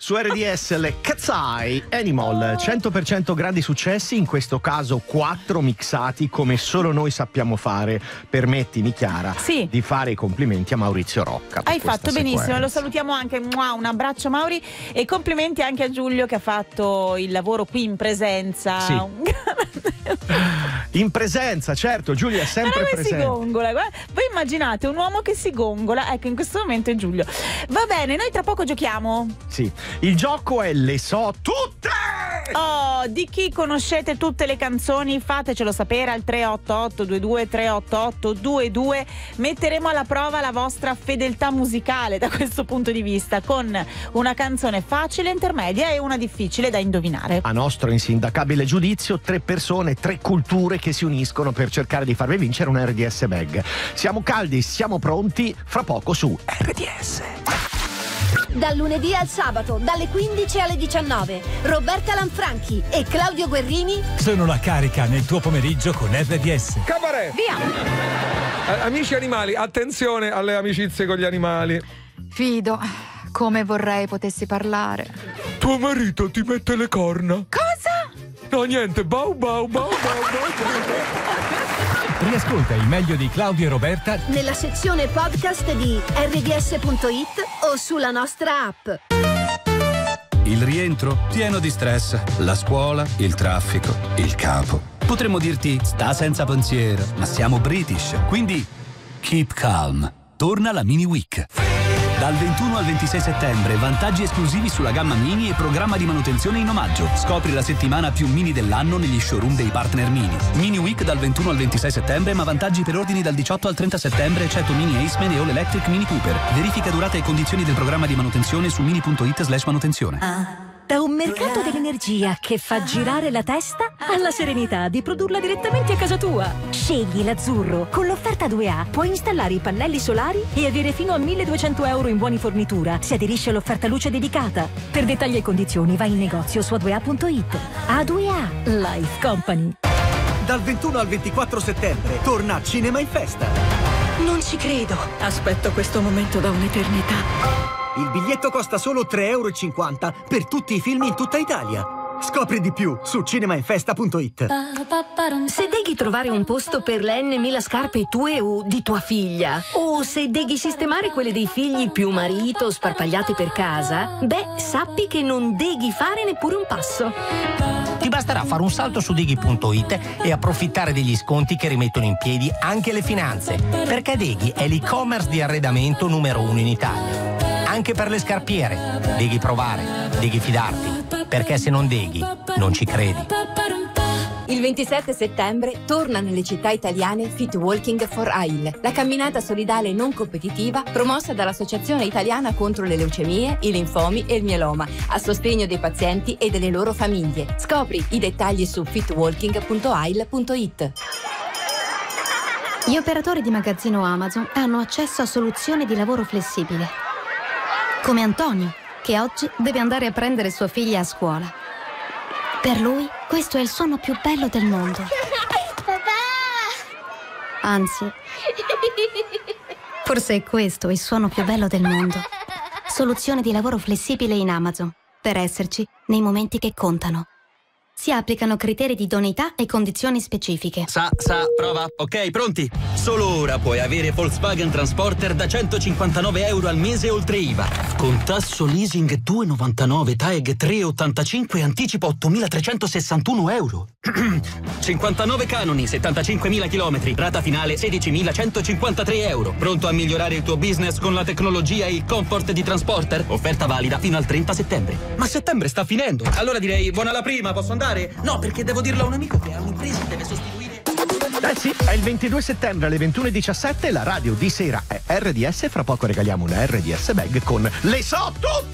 Su RDS le Cat's Eye Animal, 100% grandi successi, in questo caso 4 mixati come solo noi sappiamo fare. Permettimi, Chiara, sì, di fare i complimenti a Maurizio Rocca. Hai fatto benissimo, sequenza. lo salutiamo anche, un abbraccio Mauri, e complimenti anche a Giulio che ha fatto il lavoro qui in presenza. Sì. In presenza, certo, Giulio è sempre presente. Si gongola, voi immaginate un uomo che si gongola, ecco, in questo momento è Giulio. Va bene, noi tra poco giochiamo. Sì, il gioco è Le so tutte! Oh, di chi conoscete tutte le canzoni? Fatecelo sapere al 388 22 388 22. Metteremo alla prova la vostra fedeltà musicale da questo punto di vista, con una canzone facile, intermedia e una difficile da indovinare. A nostro insindacabile giudizio, 3 persone, 3 culture che si uniscono per cercare di farvi vincere un RDS bag. Siamo caldi, siamo pronti, fra poco su RDS. Dal lunedì al sabato, dalle 15 alle 19, Roberta Lanfranchi e Claudio Guerrini sono la carica nel tuo pomeriggio con RDS. Cabaret! Via! Amici animali, attenzione alle amicizie con gli animali. Fido, come vorrei potessi parlare. Tuo marito ti mette le corna. Cosa? No, niente, bau bau bau bau bau. Riascolta il meglio di Claudio e Roberta nella sezione podcast di rds.it o sulla nostra app. Il rientro pieno di stress, la scuola, il traffico, il capo. Potremmo dirti sta senza pensiero, ma siamo British, quindi keep calm. Torna la Mini Week. Dal 21 al 26 settembre, vantaggi esclusivi sulla gamma Mini e programma di manutenzione in omaggio. Scopri la settimana più Mini dell'anno negli showroom dei partner Mini. Mini Week dal 21 al 26 settembre, ma vantaggi per ordini dal 18 al 30 settembre, eccetto Mini Aceman e All Electric Mini Cooper. Verifica durata e condizioni del programma di manutenzione su mini.it/manutenzione. Da un mercato dell'energia che fa girare la testa alla serenità di produrla direttamente a casa tua. Scegli l'azzurro. Con l'offerta 2A puoi installare i pannelli solari e avere fino a 1.200 euro in buoni fornitura se aderisci all'offerta luce dedicata. Per dettagli e condizioni vai in negozio su A2A.it. A2A Life Company. Dal 21 al 24 settembre torna Cinema in Festa. Non ci credo. Aspetto questo momento da un'eternità. Il biglietto costa solo 3,50 euro per tutti i film in tutta Italia. Scopri di più su cinemainfesta.it. Se devi trovare un posto per le N.000 scarpe tue o di tua figlia, o se devi sistemare quelle dei figli più marito sparpagliate per casa, beh, sappi che non devi fare neppure un passo. Ti basterà fare un salto su Deghi.it e approfittare degli sconti che rimettono in piedi anche le finanze, perché Deghi è l'e-commerce di arredamento numero 1 in Italia. Anche per le scarpiere, devi provare, devi fidarti, perché se non Deghi, non ci credi. Il 27 settembre torna nelle città italiane Fit Walking for Isle, la camminata solidale non competitiva promossa dall'Associazione Italiana contro le leucemie, i linfomi e il mieloma, a sostegno dei pazienti e delle loro famiglie. Scopri i dettagli su fitwalking.isle.it. Gli operatori di magazzino Amazon hanno accesso a soluzioni di lavoro flessibile. Come Antonio, che oggi deve andare a prendere sua figlia a scuola. Per lui, questo è il suono più bello del mondo. Papà! Anzi, forse è questo il suono più bello del mondo. Soluzione di lavoro flessibile in Amazon, per esserci nei momenti che contano. Si applicano criteri di idoneità e condizioni specifiche. Prova. Ok, pronti? Solo ora puoi avere Volkswagen Transporter da 159 euro al mese oltre IVA. Con tasso leasing 2,99, TAEG 3,85 e anticipo 8.361 euro. 59 canoni, 75.000 chilometri, rata finale 16.153 euro. Pronto a migliorare il tuo business con la tecnologia e il comfort di Transporter? Offerta valida fino al 30 settembre. Ma settembre sta finendo. Allora direi buona la prima, posso andare? No, perché devo dirlo a un amico che ha un'impresa e deve sostituire. Sì, è il 22 settembre alle 21:17, la radio di sera è RDS, fra poco regaliamo una RDS bag con Le so tutte!